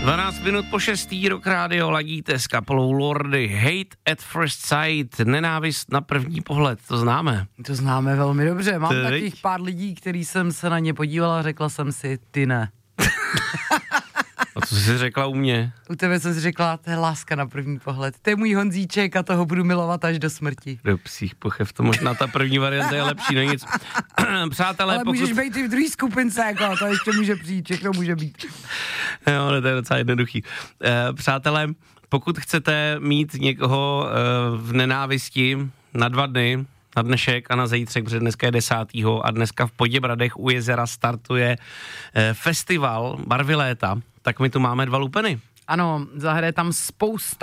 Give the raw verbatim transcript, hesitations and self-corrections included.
dvanáct minut po šestý, Rock Radio, ladíte s kapelou Lordi. Hate at first sight, nenávist na první pohled, to známe. To známe velmi dobře, mám Ty, takových pár lidí, který jsem se na ně podívala a řekla jsem si, ty ne. A co jsi řekla u mě? U tebe jsem si řekla, to je láska na první pohled. To je můj Honzíček a toho budu milovat až do smrti. Do psích pochev, to možná ta první varianta je lepší, no nic. Přátelé, ale pokud... můžeš být i v druhé skupince, jako, to ještě může přijít, všechno může být. Jo, ale to je docela jednoduchý. E, přátelé, pokud chcete mít někoho e, v nenávisti na dva dny, na dnešek a na zítřek, protože dneska je desátýho a dneska v Poděbradech u jezera startuje e, festival Barvy léta, tak my tu máme dva lupeny. Ano, zahraje tam spousta